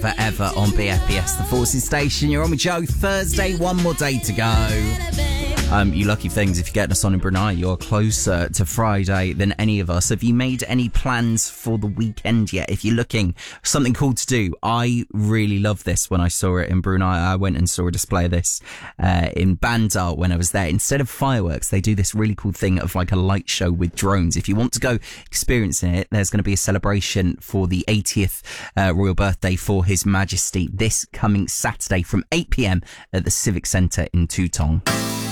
Forever on BFBS, the Forces Station. You're on with Joe. Thursday, one more day to go. You lucky things, if you're getting us on in Brunei, you're closer to Friday than any of us. Have you made any plans for the weekend yet? If you're looking for something cool to do, I really love this when I saw it in Brunei. I went and saw a display of this in Bandar when I was there. Instead of fireworks, they do this really cool thing of like a light show with drones. If you want to go experiencing it, there's going to be a celebration for the 80th royal birthday for His Majesty this coming Saturday from 8 p.m. at the Civic Centre in Tutong.